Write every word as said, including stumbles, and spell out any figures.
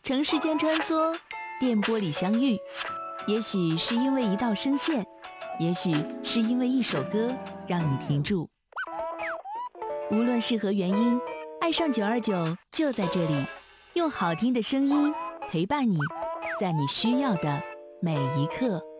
城市间穿梭，电波里相遇，也许是因为一道声线，也许是因为一首歌让你停住。无论是何原因，爱上九二九就在这里，用好听的声音陪伴你，在你需要的每一刻。